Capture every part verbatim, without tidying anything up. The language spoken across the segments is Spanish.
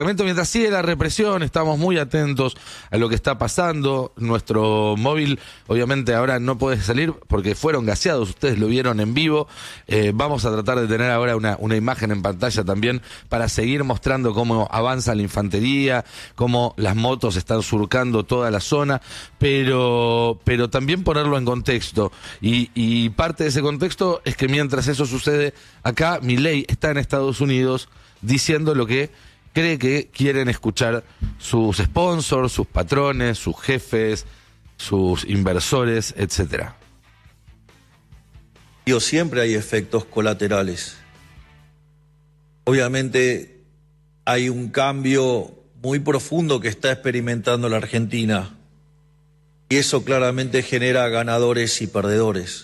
Mientras sigue la represión, estamos muy atentos a lo que está pasando. Nuestro móvil, obviamente, ahora no puede salir porque fueron gaseados. Ustedes lo vieron en vivo. Eh, vamos a tratar de tener ahora una, una imagen en pantalla también para seguir mostrando cómo avanza la infantería, cómo las motos están surcando toda la zona, pero, pero también ponerlo en contexto. Y, y parte de ese contexto es que mientras eso sucede acá, Milei está en Estados Unidos diciendo lo que cree que quieren escuchar sus sponsors, sus patrones, sus jefes, sus inversores, etcétera. Siempre hay efectos colaterales. Obviamente hay un cambio muy profundo que está experimentando la Argentina y eso claramente genera ganadores y perdedores.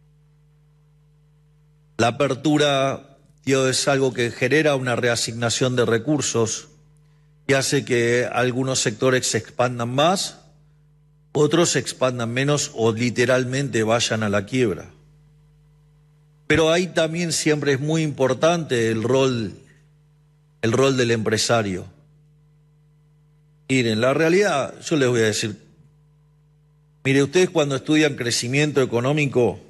La apertura es algo que genera una reasignación de recursos y hace que algunos sectores se expandan más, otros se expandan menos o literalmente vayan a la quiebra. Pero ahí también siempre es muy importante el rol, el rol del empresario. Miren, la realidad, yo les voy a decir, mire, ustedes cuando estudian crecimiento económico,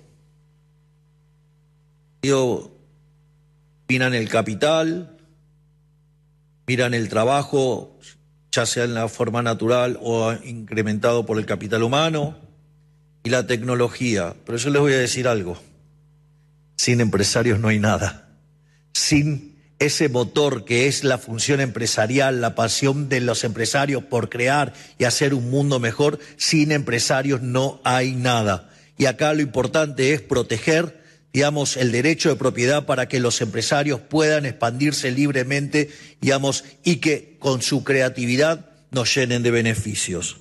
yo... miran el capital, miran el trabajo, ya sea en la forma natural o incrementado por el capital humano, y la tecnología. Pero yo les voy a decir algo, sin empresarios no hay nada. Sin ese motor que es la función empresarial, la pasión de los empresarios por crear y hacer un mundo mejor, sin empresarios no hay nada. Y acá lo importante es proteger, digamos, el derecho de propiedad para que los empresarios puedan expandirse libremente, digamos, y que con su creatividad nos llenen de beneficios.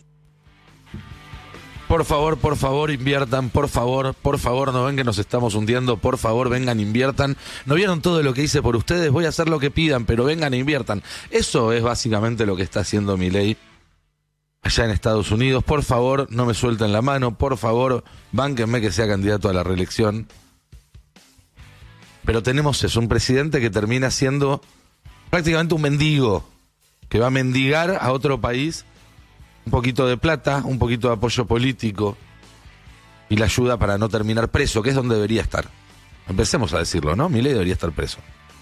Por favor, por favor, inviertan, por favor, por favor, no ven que nos estamos hundiendo, por favor, vengan, inviertan. ¿No vieron todo lo que hice por ustedes? Voy a hacer lo que pidan, pero vengan e inviertan. Eso es básicamente lo que está haciendo Milei allá en Estados Unidos. Por favor, no me suelten la mano, por favor, bánquenme que sea candidato a la reelección. Pero tenemos eso, un presidente que termina siendo prácticamente un mendigo, que va a mendigar a otro país un poquito de plata, un poquito de apoyo político y la ayuda para no terminar preso, que es donde debería estar. Empecemos a decirlo, ¿no? Milei debería estar preso.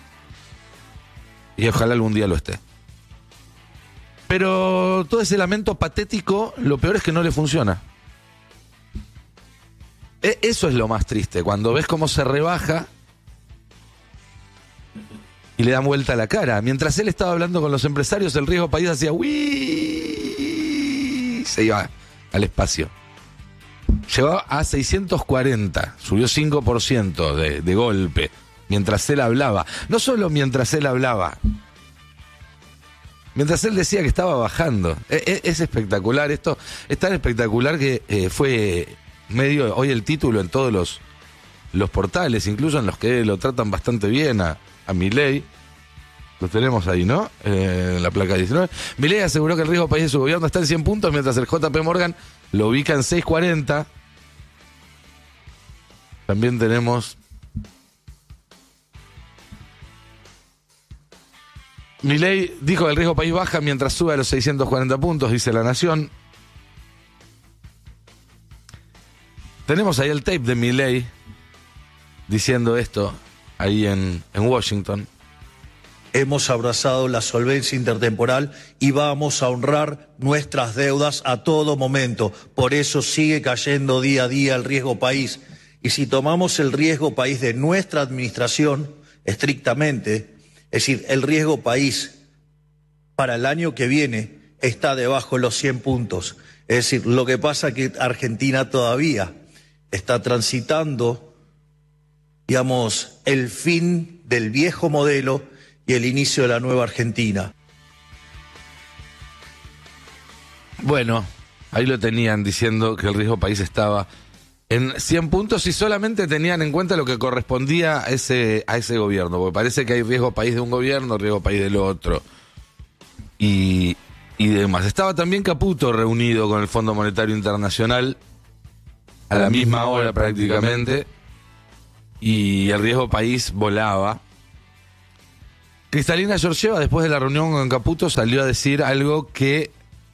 Y ojalá algún día lo esté. Pero todo ese lamento patético, lo peor es que no le funciona. E- eso es lo más triste, cuando ves cómo se rebaja y le dan vuelta a la cara. Mientras él estaba hablando con los empresarios, el riesgo país hacía ¡uy! Se iba al espacio. Llegó a seiscientos cuarenta, subió cinco por ciento de, de golpe, mientras él hablaba. No solo mientras él hablaba, mientras él decía que estaba bajando. Es, es espectacular esto, es tan espectacular que eh, fue medio, hoy el título en todos los, los portales, incluso en los que lo tratan bastante bien a a Milei, lo tenemos ahí, ¿no? Eh, en la placa diecinueve. Milei aseguró que el riesgo país de su gobierno está en cien puntos, mientras el J P Morgan lo ubica en seiscientos cuarenta. También tenemos Milei dijo que el riesgo país baja mientras sube a los seiscientos cuarenta puntos, dice La Nación. Tenemos ahí el tape de Milei diciendo esto ahí en, en Washington. Hemos abrazado la solvencia intertemporal y vamos a honrar nuestras deudas a todo momento. Por eso sigue cayendo día a día el riesgo país. Y si tomamos el riesgo país de nuestra administración, estrictamente, es decir, el riesgo país para el año que viene está debajo de los cien puntos. Es decir, lo que pasa es que Argentina todavía está transitando, digamos, el fin del viejo modelo y el inicio de la nueva Argentina. Bueno, ahí lo tenían diciendo que el riesgo país estaba en cien puntos y solamente tenían en cuenta lo que correspondía a ese, a ese gobierno, porque parece que hay riesgo país de un gobierno, riesgo país del otro y, y demás. Estaba también Caputo reunido con el Fondo Monetario Internacional a la misma hora prácticamente, y el riesgo país volaba. Cristalina Georgieva, después de la reunión con Caputo, salió a decir algo que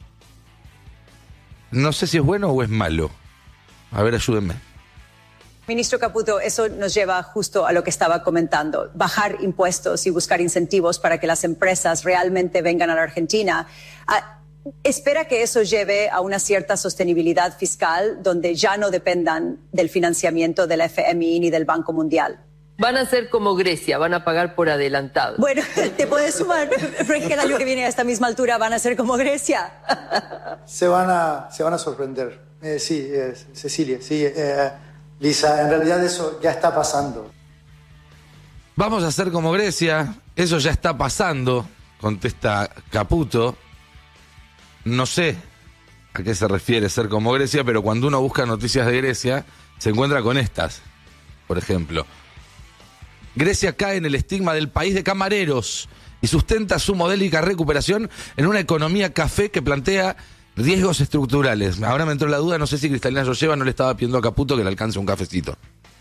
no sé si es bueno o es malo. A ver, ayúdenme. Ministro Caputo, eso nos lleva justo a lo que estaba comentando, bajar impuestos y buscar incentivos para que las empresas realmente vengan a la Argentina. Ah, ¿espera que eso lleve a una cierta sostenibilidad fiscal donde ya no dependan del financiamiento del F M I ni del Banco Mundial? Van a ser como Grecia, van a pagar por adelantado. Bueno, te puedes sumar, pero es que el año que viene a esta misma altura van a ser como Grecia. Se van a, se van a sorprender. Eh, sí, eh, Cecilia, sí. Eh, Lisa, en realidad eso ya está pasando. Vamos a ser como Grecia, eso ya está pasando, contesta Caputo. No sé a qué se refiere ser como Grecia, pero cuando uno busca noticias de Grecia, se encuentra con estas, por ejemplo. Grecia cae en el estigma del país de camareros y sustenta su modélica recuperación en una economía café que plantea riesgos estructurales. Ahora me entró la duda, no sé si Cristalina Georgieva no le estaba pidiendo a Caputo que le alcance un cafecito.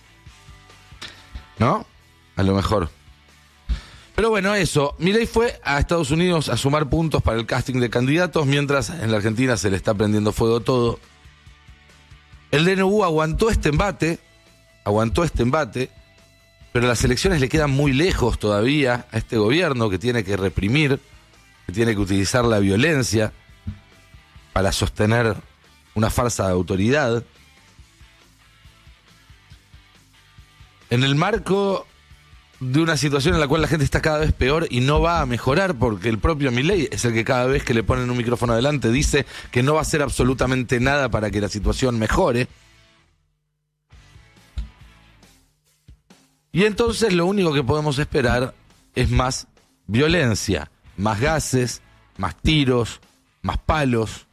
¿No? A lo mejor. Pero bueno, eso. Milei fue a Estados Unidos a sumar puntos para el casting de candidatos, mientras en la Argentina se le está prendiendo fuego todo. El D N U aguantó este embate, aguantó este embate, pero las elecciones le quedan muy lejos todavía a este gobierno que tiene que reprimir, que tiene que utilizar la violencia para sostener una farsa de autoridad. En el marco de una situación en la cual la gente está cada vez peor y no va a mejorar, porque el propio Milei es el que cada vez que le ponen un micrófono adelante dice que no va a hacer absolutamente nada para que la situación mejore. Y entonces lo único que podemos esperar es más violencia, más gases, más tiros, más palos.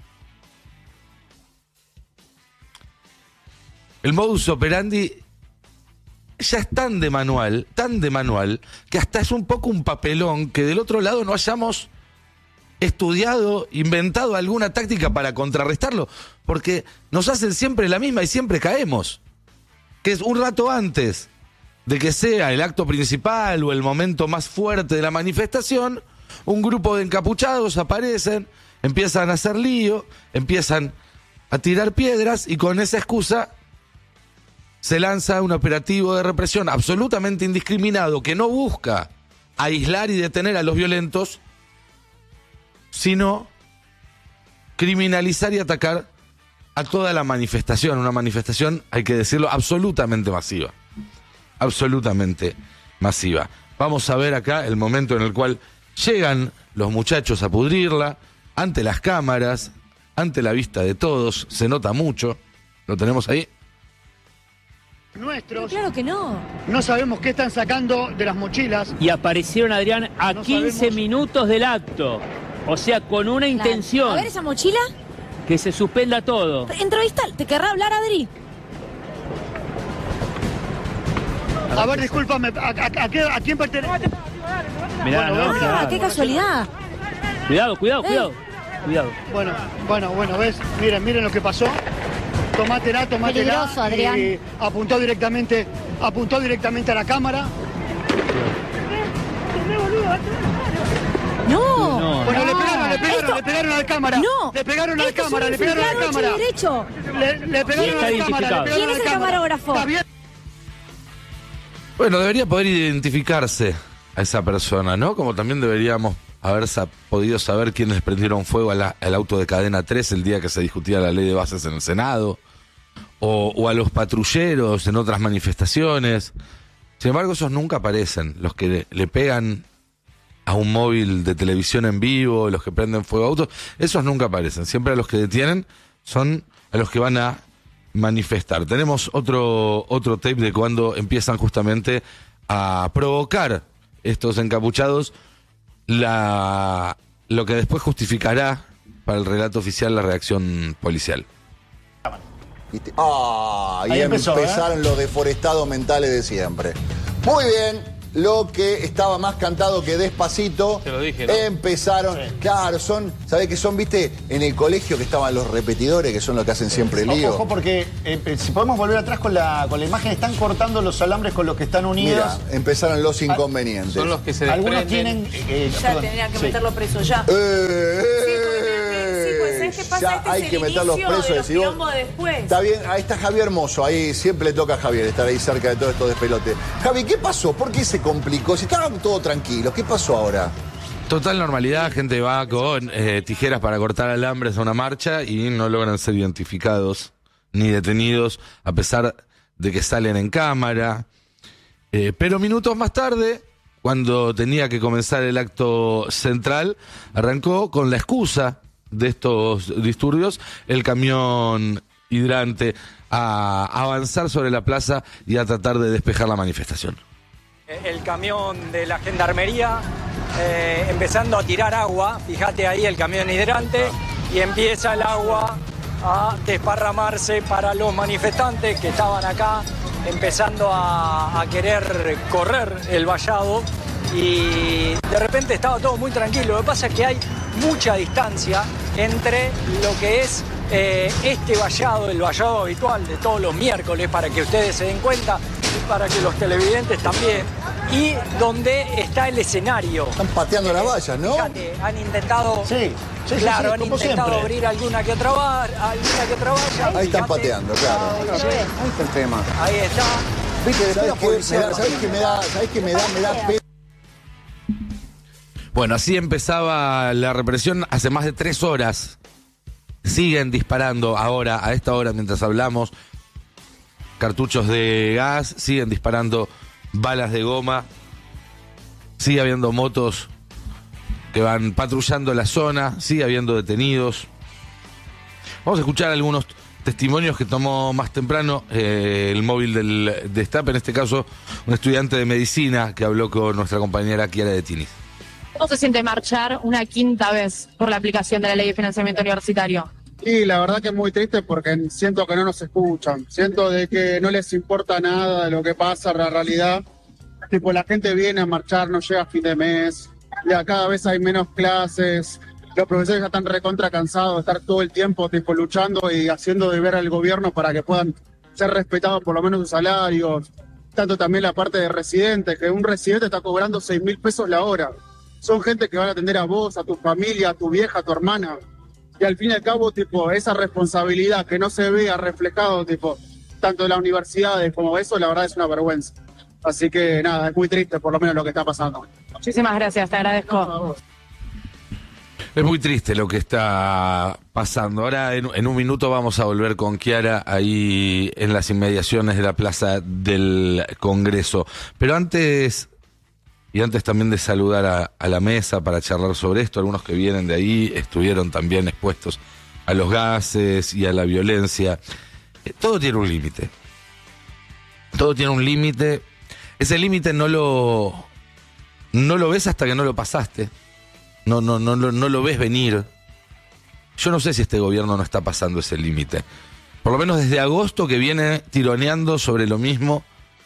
El modus operandi ya es tan de manual, tan de manual, que hasta es un poco un papelón que del otro lado no hayamos estudiado, inventado alguna táctica para contrarrestarlo, porque nos hacen siempre la misma y siempre caemos. Que es un rato antes de que sea el acto principal o el momento más fuerte de la manifestación, un grupo de encapuchados aparecen, empiezan a hacer lío, empiezan a tirar piedras y con esa excusa se lanza un operativo de represión absolutamente indiscriminado que no busca aislar y detener a los violentos, sino criminalizar y atacar a toda la manifestación. Una manifestación, hay que decirlo, absolutamente masiva. Absolutamente masiva. Vamos a ver acá el momento en el cual llegan los muchachos a pudrirla, ante las cámaras, ante la vista de todos, se nota mucho. ¿Lo tenemos ahí? Nuestros. Claro que no. No sabemos qué están sacando de las mochilas. Y aparecieron, Adrián, a No quince sabemos. minutos del acto. O sea, con una Claro. intención. A ver esa mochila. Que se suspenda todo. Entrevista, ¿te querrá hablar, Adri? A ver, discúlpame, ¿a, a- a qué- a quién pertenece? Mirá, Bueno, no, ven, mirá. Ah, qué casualidad. Cuidado, cuidado, Ey. cuidado. Cuidado. Bueno, bueno, bueno, ves, miren, miren lo que pasó. Tomátela, tomátela. Peligroso, Adrián. Y apuntó directamente, apuntó directamente a la cámara. No. No. Bueno, le pegaron, le pegaron, Esto- le pegaron a la cámara. No. Le pegaron a la Esto es cámara, un le pegaron a la infiltrado cámara. hecho y derecho. Le, le pegaron Está a la cámara, le identificado. pegaron ¿Quién a es la el cámara. camarógrafo? Está bien. Bueno, debería poder identificarse a esa persona, ¿no? Como también deberíamos haber sa- podido saber quiénes les prendieron fuego a la- al auto de Cadena tres el día que se discutía la ley de bases en el Senado, o, o a los patrulleros en otras manifestaciones. Sin embargo, esos nunca aparecen. Los que le, le pegan a un móvil de televisión en vivo, los que prenden fuego a autos, esos nunca aparecen. Siempre a los que detienen son a los que van a manifestar. Tenemos otro, otro tape de cuando empiezan justamente a provocar estos encapuchados la, lo que después justificará para el relato oficial la reacción policial. ¿Viste? Ah, y Ahí empezó, empezaron los deforestados mentales de siempre. Muy bien, lo que estaba más cantado que Despacito. Te lo dije, ¿no? Empezaron, sí. Claro, son, ¿sabés qué son? ¿Viste? En el colegio que estaban los repetidores, que son los que hacen siempre sí. lío. Ojo, porque eh, si podemos volver atrás con la, con la imagen, están cortando los alambres con los que están unidos. Mira, empezaron los inconvenientes. Son los que se desprenden. Algunos tienen... Eh, ya perdón, tendrían que sí. meterlo preso ya. Eh, sí, sí, pues ¿sabes qué pasa? ya este hay es que el meterlos inicio presos. de los Si vos, quilombos de después. Está bien, ahí está Javier Hermoso, ahí siempre le toca a Javier estar ahí cerca de todo esto de pelote. Javi, ¿qué pasó? ¿Por qué se complicó? Si estaban todos tranquilos, ¿qué pasó ahora? Total normalidad, gente va con eh, tijeras para cortar alambres a una marcha y no logran ser identificados ni detenidos, a pesar de que salen en cámara. Eh, pero minutos más tarde, cuando tenía que comenzar el acto central, arrancó con la excusa de estos disturbios el camión hidrante a avanzar sobre la plaza y a tratar de despejar la manifestación. El camión de la gendarmería eh, empezando a tirar agua, fíjate ahí el camión hidrante, y empieza el agua a desparramarse para los manifestantes que estaban acá, empezando a, a querer correr el vallado, y de repente estaba todo muy tranquilo. Lo que pasa es que hay mucha distancia entre lo que es eh, este vallado, el vallado habitual de todos los miércoles, para que ustedes se den cuenta y para que los televidentes también, y donde está el escenario. Están pateando las vallas, ¿no? Fíjate, han intentado, sí, sí, claro, sí, han intentado siempre. abrir alguna que otra, bar, alguna que otra valla. Ahí están fíjate, pateando, claro. Ahí, Ahí está el tema. ahí está. ¿Viste? ¿Sabés qué me da? ¿Sabés qué me da? ¿Sabés qué me da? Me da pena. Bueno, así empezaba la represión hace más de tres horas. Siguen disparando ahora, a esta hora, mientras hablamos, cartuchos de gas, siguen disparando balas de goma, sigue habiendo motos que van patrullando la zona, sigue habiendo detenidos. Vamos a escuchar algunos testimonios que tomó más temprano eh, el móvil del Destape, en este caso un estudiante de medicina que habló con nuestra compañera Kiara de Tinis. ¿Cómo se siente marchar una quinta vez por la aplicación de la ley de financiamiento universitario? Y la verdad que es muy triste porque siento que no nos escuchan, siento de que no les importa nada de lo que pasa en la realidad. Tipo, la gente viene a marchar, no llega a fin de mes, ya cada vez hay menos clases, los profesores ya están recontra cansados de estar todo el tiempo tipo luchando y haciendo deber al gobierno para que puedan ser respetados por lo menos sus salarios. Tanto también la parte de residentes, que un residente está cobrando seis mil pesos la hora. Son gente que van a atender a vos, a tu familia, a tu vieja, a tu hermana. Y al fin y al cabo, tipo, esa responsabilidad que no se vea reflejado, tipo, tanto en las universidades como eso, la verdad es una vergüenza. Así que nada, es muy triste por lo menos lo que está pasando. Muchísimas gracias, te agradezco. Es muy triste lo que está pasando. Ahora en, en un minuto vamos a volver con Kiara ahí en las inmediaciones de la plaza del Congreso. Pero antes... Y antes también de saludar a, a la mesa para charlar sobre esto, algunos que vienen de ahí estuvieron también expuestos a los gases y a la violencia. Eh, todo tiene un límite. Todo tiene un límite. Ese límite no lo, no lo ves hasta que no lo pasaste. No, no, no, no, no lo ves venir. Yo no sé si este gobierno no está pasando ese límite. Por lo menos desde agosto que viene tironeando sobre lo mismo.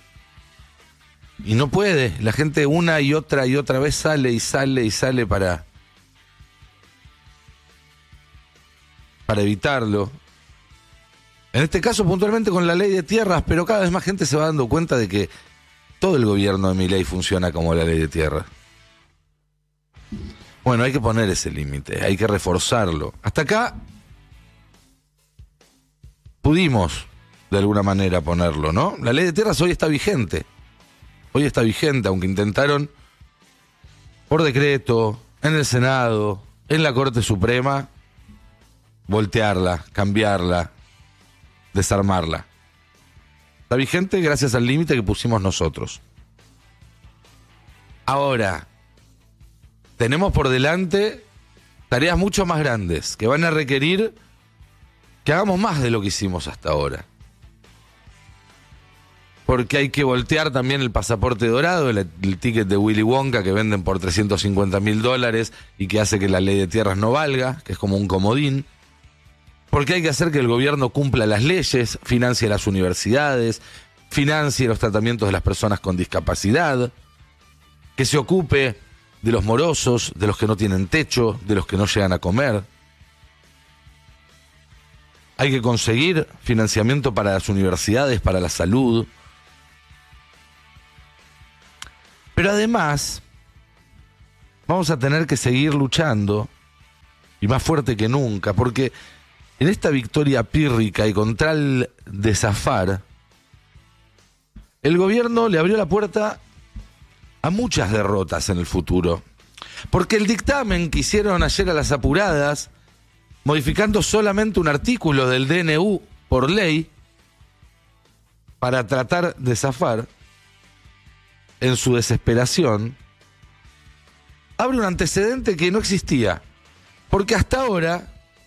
Y no puede, la gente una y otra y otra vez sale y sale y sale para, para evitarlo. En este caso puntualmente con la ley de tierras, pero cada vez más gente se va dando cuenta de que todo el gobierno de Milei funciona como la ley de tierras. Bueno, hay que poner ese límite, hay que reforzarlo. Hasta acá pudimos de alguna manera ponerlo, ¿no? La ley de tierras hoy está vigente. Hoy está vigente, aunque intentaron por decreto, en el Senado, en la Corte Suprema, voltearla, cambiarla, desarmarla. Está vigente gracias al límite que pusimos nosotros. Ahora, tenemos por delante tareas mucho más grandes que van a requerir que hagamos más de lo que hicimos hasta ahora. Porque hay que voltear también el pasaporte dorado, el, el ticket de Willy Wonka que venden por trescientos cincuenta mil dólares y que hace que la ley de tierras no valga, que es como un comodín. Porque hay que hacer que el gobierno cumpla las leyes, financie las universidades, financie los tratamientos de las personas con discapacidad. que se ocupe de los morosos, de los que no tienen techo, de los que no llegan a comer. Hay que conseguir financiamiento para las universidades, para la salud. Pero además, vamos a tener que seguir luchando, y más fuerte que nunca, porque en esta victoria pírrica y contra el desafar, el gobierno le abrió la puerta a muchas derrotas en el futuro. Porque el dictamen que hicieron ayer a las apuradas, modificando solamente un artículo del D N U por ley, para tratar de zafar, en su desesperación, abre un antecedente que no existía. Porque hasta ahora,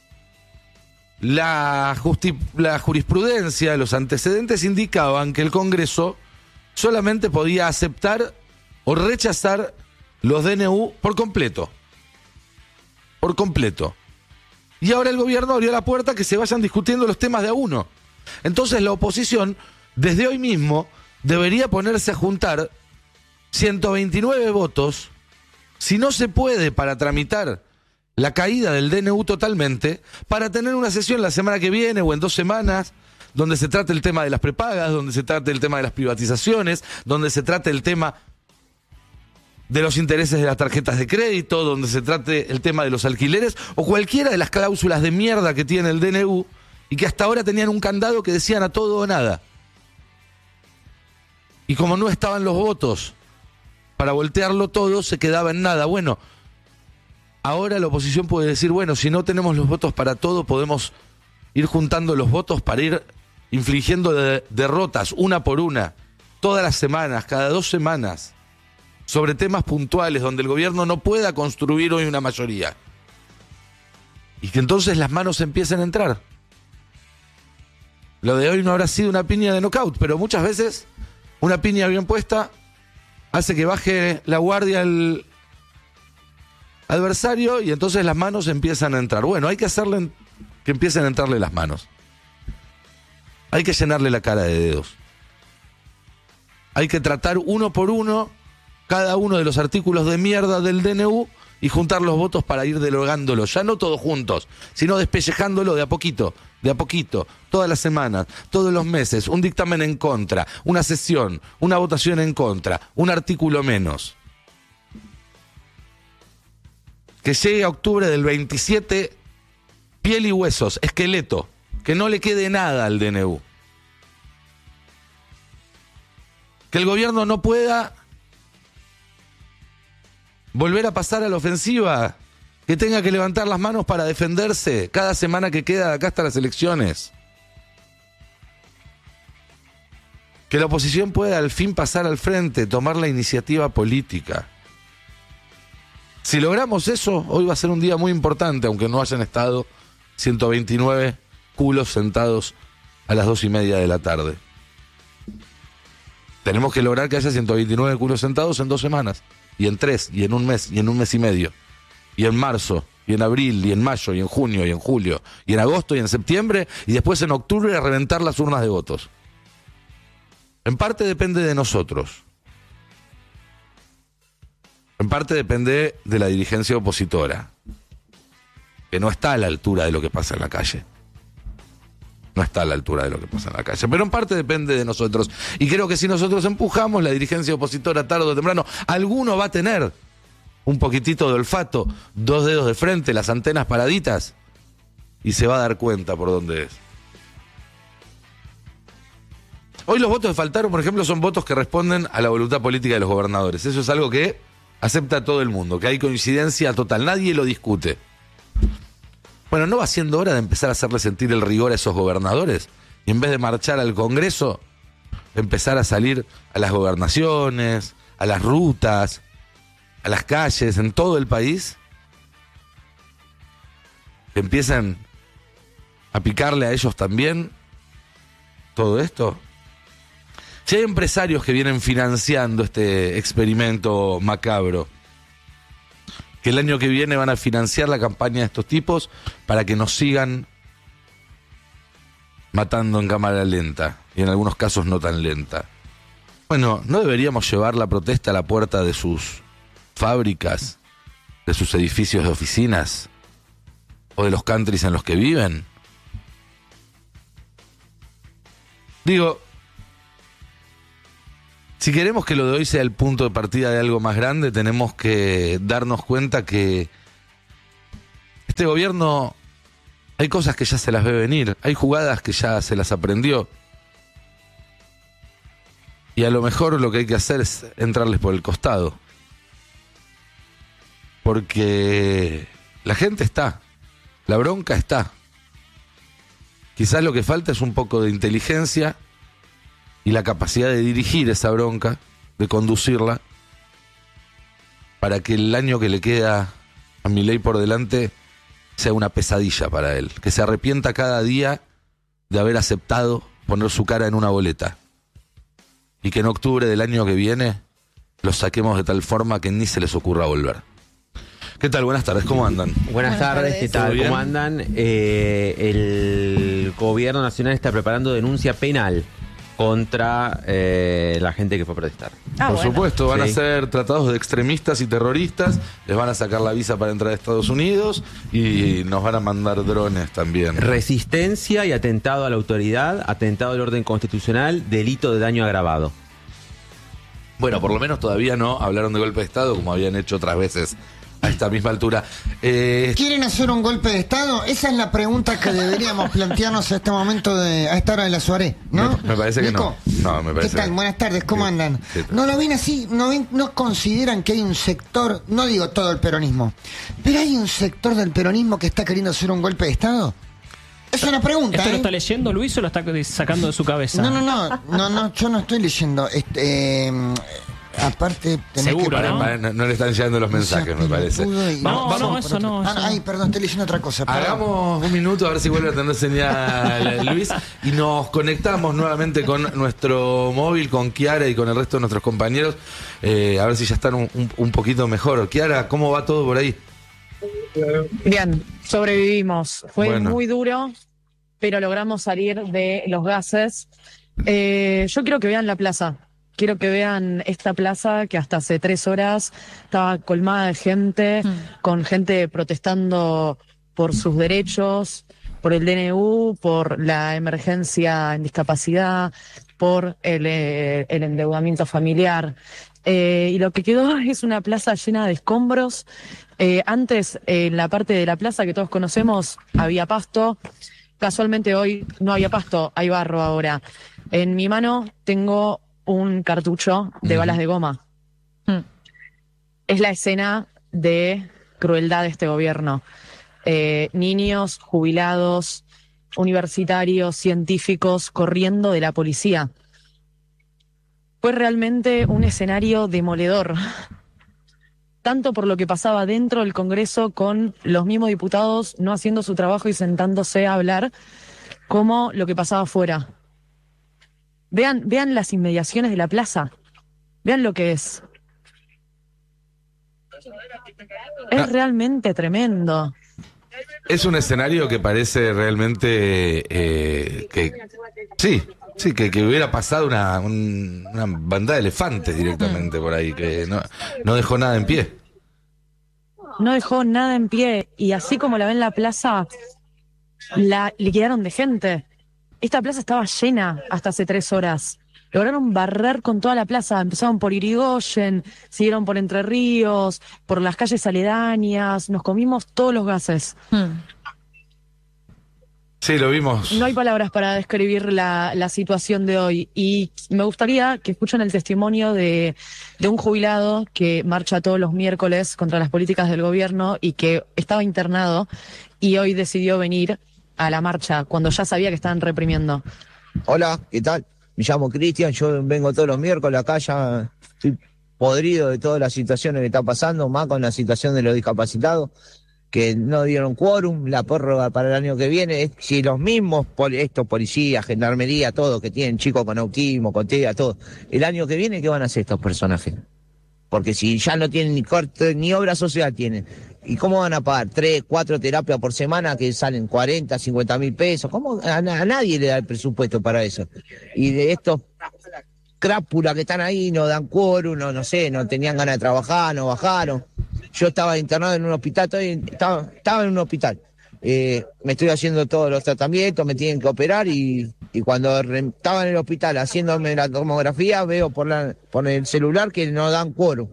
la, justi- la jurisprudencia, los antecedentes indicaban que el Congreso solamente podía aceptar o rechazar los D N U por completo. Por completo. Y ahora el gobierno abrió la puerta a que se vayan discutiendo los temas de a uno. Entonces la oposición, desde hoy mismo, debería ponerse a juntar ciento veintinueve votos, si no se puede, para tramitar la caída del D N U totalmente, para tener una sesión la semana que viene o en dos semanas, donde se trate el tema de las prepagas, donde se trate el tema de las privatizaciones, donde se trate el tema de los intereses de las tarjetas de crédito, donde se trate el tema de los alquileres, o cualquiera de las cláusulas de mierda que tiene el D N U, y que hasta ahora tenían un candado que decían a todo o nada. Y como no estaban los votos para voltearlo todo, se quedaba en nada. Bueno, ahora la oposición puede decir, bueno, si no tenemos los votos para todo, podemos ir juntando los votos para ir infligiendo de- derrotas una por una, todas las semanas, cada dos semanas, sobre temas puntuales donde el gobierno no pueda construir hoy una mayoría. Y que entonces las manos empiecen a entrar. Lo de hoy no habrá sido una piña de knockout, pero muchas veces una piña bien puesta hace que baje la guardia el adversario y entonces las manos empiezan a entrar. Bueno, hay que hacerle que empiecen a entrarle las manos. Hay que llenarle la cara de dedos. Hay que tratar uno por uno cada uno de los artículos de mierda del D N U y juntar los votos para ir derogándolo. Ya no todos juntos, sino despellejándolo de a poquito, de a poquito, todas las semanas, todos los meses, un dictamen en contra, una sesión, una votación en contra, un artículo menos. Que llegue a octubre del veintisiete, piel y huesos, esqueleto, que no le quede nada al D N U. Que el gobierno no pueda volver a pasar a la ofensiva, que tenga que levantar las manos para defenderse cada semana que queda de acá hasta las elecciones. Que la oposición pueda al fin pasar al frente, tomar la iniciativa política. Si logramos eso, hoy va a ser un día muy importante, aunque no hayan estado ciento veintinueve culos sentados a las dos y media de la tarde. Tenemos que lograr que haya ciento veintinueve culos sentados en dos semanas, y en tres, y en un mes, y en un mes y medio, y en marzo, y en abril, y en mayo, y en junio, y en julio, y en agosto, y en septiembre, y después en octubre a reventar las urnas de votos. En parte depende de nosotros. En parte depende de la dirigencia opositora, que no está a la altura de lo que pasa en la calle. No está a la altura de lo que pasa en la calle. Pero en parte depende de nosotros. Y creo que si nosotros empujamos, la dirigencia opositora tarde o temprano, alguno va a tener un poquitito de olfato, dos dedos de frente, las antenas paraditas, y se va a dar cuenta por dónde es. Hoy los votos que faltaron, por ejemplo, son votos que responden a la voluntad política de los gobernadores. Eso es algo que acepta todo el mundo, que hay coincidencia total, nadie lo discute. Bueno, ¿no va siendo hora de empezar a hacerle sentir el rigor a esos gobernadores? Y en vez de marchar al Congreso, empezar a salir a las gobernaciones, a las rutas, a las calles, en todo el país. Que empiecen a picarle a ellos también todo esto. Si hay empresarios que vienen financiando este experimento macabro, que el año que viene van a financiar la campaña de estos tipos para que nos sigan matando en cámara lenta, y en algunos casos no tan lenta. Bueno, ¿no deberíamos llevar la protesta a la puerta de sus fábricas, de sus edificios de oficinas o de los countries en los que viven? Digo, si queremos que lo de hoy sea el punto de partida de algo más grande, tenemos que darnos cuenta que este gobierno, hay cosas que ya se las ve venir, hay jugadas que ya se las aprendió. Y a lo mejor lo que hay que hacer es entrarles por el costado. Porque la gente está, la bronca está. Quizás lo que falta es un poco de inteligencia y la capacidad de dirigir esa bronca, de conducirla, para que el año que le queda a Milei por delante sea una pesadilla para él. Que se arrepienta cada día de haber aceptado poner su cara en una boleta. Y que en octubre del año que viene los saquemos de tal forma que ni se les ocurra volver. ¿Qué tal? Buenas tardes, ¿cómo andan? Buenas, Buenas tardes, tardes, ¿qué tal? ¿Cómo andan? Eh, el gobierno nacional está preparando denuncia penal contra eh, la gente que fue a protestar. Ah, Por bueno. supuesto, van sí. a ser tratados de extremistas y terroristas, les van a sacar la visa para entrar a Estados Unidos y nos van a mandar drones también. Resistencia y atentado a la autoridad, atentado al orden constitucional, delito de daño agravado. Bueno, por lo menos todavía no hablaron de golpe de Estado como habían hecho otras veces a esta misma altura. Eh... ¿Quieren hacer un golpe de Estado? Esa es la pregunta que deberíamos plantearnos a este momento, de, a esta hora de la soirée, ¿no? Me, me parece que Nico, no. No, me parece ¿qué tal? Que... Buenas tardes, ¿cómo sí. andan? Sí, ¿No lo ven así? ¿No, ven, ¿No consideran que hay un sector, no digo todo el peronismo, pero hay un sector del peronismo que está queriendo hacer un golpe de Estado? Es una pregunta. ¿Esto ¿eh? lo está leyendo Luis o lo está sacando de su cabeza? No, no, no, no, no yo no estoy leyendo. Este... Eh, Aparte, tenés Seguro, que... ¿no? No, no le están llegando los mensajes, me parece. Y... No, vamos, no, eso no. Ah, eso ay, perdón, estoy leyendo otra cosa. Perdón. Hagamos un minuto a ver si vuelve a tener señal Luis y nos conectamos nuevamente con nuestro móvil, con Kiara y con el resto de nuestros compañeros, eh, a ver si ya están un, un, un poquito mejor. Kiara, ¿cómo va todo por ahí? Bien, sobrevivimos. Fue bueno. muy duro, pero logramos salir de los gases. Eh, yo quiero que vean la plaza. Quiero que vean esta plaza que hasta hace tres horas estaba colmada de gente, mm. con gente protestando por sus derechos, por el D N U, por la emergencia en discapacidad, por el, eh, el endeudamiento familiar. Eh, y lo que quedó es una plaza llena de escombros. Eh, antes, eh, en la parte de la plaza que todos conocemos, había pasto. Casualmente hoy no había pasto, hay barro ahora. En mi mano tengo un cartucho de uh-huh. balas de goma. Hmm. Es la escena de crueldad de este gobierno. Eh, niños, jubilados, universitarios, científicos corriendo de la policía. Fue realmente un escenario demoledor. Tanto por lo que pasaba dentro del Congreso con los mismos diputados no haciendo su trabajo y sentándose a hablar, como lo que pasaba afuera. Vean, vean las inmediaciones de la plaza. Vean lo que es. Es ah. realmente tremendo. Es un escenario que parece realmente eh, que sí, sí, que, que hubiera pasado una, un, una bandada de elefantes directamente mm. por ahí, que no, no dejó nada en pie. No dejó nada en pie. Y así como la ven en la plaza, la liquidaron de gente. Esta plaza estaba llena hasta hace tres horas. Lograron barrer con toda la plaza. Empezaron por Irigoyen, siguieron por Entre Ríos, por las calles aledañas. Nos comimos todos los gases. Hmm. Sí, lo vimos. No hay palabras para describir la, la situación de hoy. Y me gustaría que escuchen el testimonio de, de un jubilado que marcha todos los miércoles contra las políticas del gobierno y que estaba internado y hoy decidió venir a la marcha cuando ya sabía que estaban reprimiendo. Hola, ¿qué tal? Me llamo Cristian, yo vengo todos los miércoles acá, ya estoy podrido de todas las situaciones que están pasando, más con la situación de los discapacitados, que no dieron quórum, la prórroga para el año que viene. Si los mismos, estos policías, gendarmería, todos que tienen chicos con autismo, con TEA, todo, el año que viene, ¿qué van a hacer estos personajes? Porque si ya no tienen ni corte, ni obra social tienen, ¿y cómo van a pagar tres, cuatro terapias por semana que salen cuarenta, cincuenta mil pesos? ¿Cómo? A, a nadie le da el presupuesto para eso. Y de estos crápula que están ahí, no dan quórum, no, no sé, no tenían ganas de trabajar, no bajaron. Yo estaba internado en un hospital, estoy, estaba, estaba en un hospital. Eh, me estoy haciendo todos los tratamientos, me tienen que operar y, y cuando re, estaba en el hospital haciéndome la tomografía, veo por, la, por el celular que no dan quórum.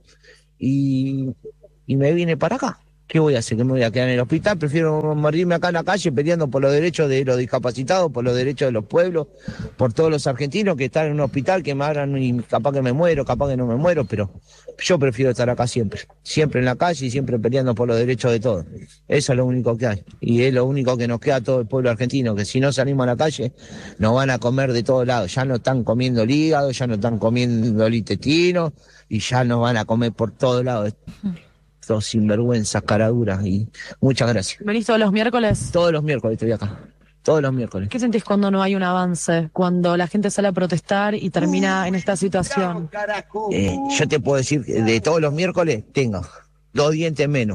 Y, y me vine para acá. ¿Qué voy a hacer? ¿Que me voy a quedar en el hospital? Prefiero morirme acá en la calle peleando por los derechos de los discapacitados, por los derechos de los pueblos, por todos los argentinos que están en un hospital, que me abran y capaz que me muero, capaz que no me muero, pero yo prefiero estar acá siempre, siempre en la calle y siempre peleando por los derechos de todos. Eso es lo único que hay y es lo único que nos queda a todo el pueblo argentino, que si no salimos a la calle nos van a comer de todos lados. Ya no están comiendo el hígado, ya no están comiendo el intestino y ya nos van a comer por todos lados. Dos sinvergüenzas, caraduras y muchas gracias. ¿Venís todos los miércoles? Todos los miércoles estoy acá, todos los miércoles. ¿Qué sentís cuando no hay un avance? Cuando la gente sale a protestar y termina en esta situación. Eh, yo te puedo decir que de todos los miércoles tengo dos dientes menos.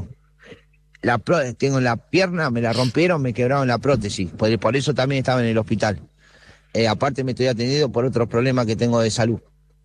La pro- tengo la pierna, me la rompieron, me quebraron la prótesis. Por, por eso también estaba en el hospital. Eh, aparte me estoy atendiendo por otros problemas que tengo de salud.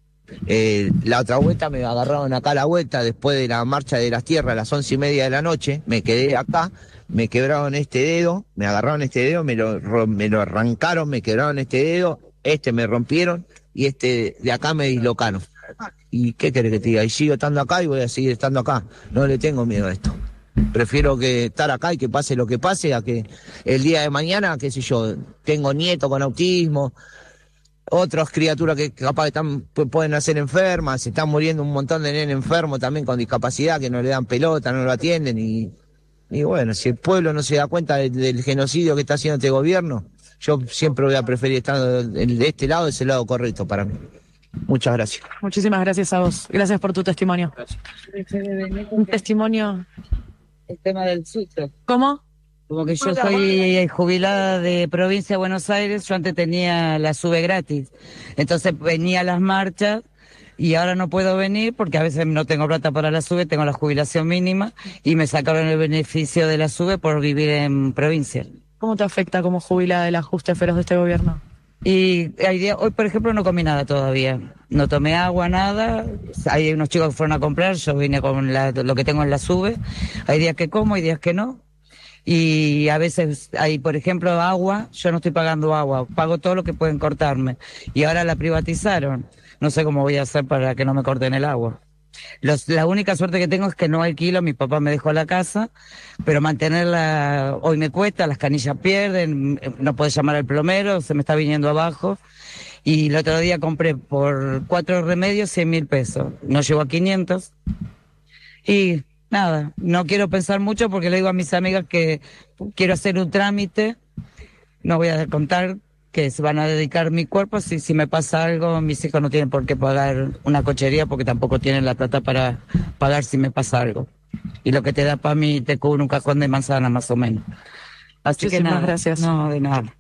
Eh, la otra vuelta me agarraron acá a la vuelta después de la marcha de las tierras a las once y media de la noche, me quedé acá, me quebraron este dedo, me agarraron este dedo, me lo, me lo arrancaron, me quebraron este dedo, este me rompieron y este de acá me dislocaron. ¿Y qué querés que te diga? Y sigo estando acá y voy a seguir estando acá, no le tengo miedo a esto. Prefiero que estar acá y que pase lo que pase a que el día de mañana, qué sé yo, tengo nietos con autismo, otras criaturas que capaz están, pueden nacer enfermas, se están muriendo un montón de nenes enfermos también con discapacidad que no le dan pelota, no lo atienden y, y bueno, si el pueblo no se da cuenta de, del genocidio que está haciendo este gobierno, yo siempre voy a preferir estar de este lado, ese lado correcto para mí. Muchas gracias. Muchísimas gracias a vos. Gracias por tu testimonio. Un testimonio. El tema del susto. ¿Cómo? Como que yo soy jubilada de provincia de Buenos Aires, yo antes tenía la SUBE gratis. Entonces venía a las marchas y ahora no puedo venir porque a veces no tengo plata para la SUBE, tengo la jubilación mínima y me sacaron el beneficio de la SUBE por vivir en provincia. ¿Cómo te afecta como jubilada el ajuste feroz de este gobierno? Y hay días, hoy por ejemplo no comí nada todavía, no tomé agua, nada, hay unos chicos que fueron a comprar, yo vine con la, lo que tengo en la SUBE, hay días que como, hay días que no. Y a veces hay, por ejemplo, agua, yo no estoy pagando agua, pago todo lo que pueden cortarme. Y ahora la privatizaron, no sé cómo voy a hacer para que no me corten el agua. Los, la única suerte que tengo es que no alquilo, mi papá me dejó la casa, pero mantenerla hoy me cuesta, las canillas pierden, no puedo llamar al plomero, se me está viniendo abajo. Y el otro día compré por cuatro remedios cien mil pesos, no llego a quinientos. Y... nada, no quiero pensar mucho porque le digo a mis amigas que quiero hacer un trámite, no voy a contar que se van a dedicar mi cuerpo, si, si me pasa algo, mis hijos no tienen por qué pagar una cochería porque tampoco tienen la plata para pagar si me pasa algo. Y lo que te da para mí te cubre un cajón de manzana más o menos. Así que nada, gracias. No, de nada.